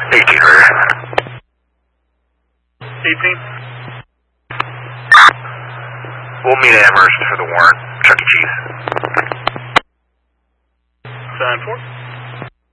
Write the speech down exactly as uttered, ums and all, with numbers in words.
eighteen, ready. eighteen. We'll meet at Amherst for the warrant. Chuck E. Cheese. Sign four.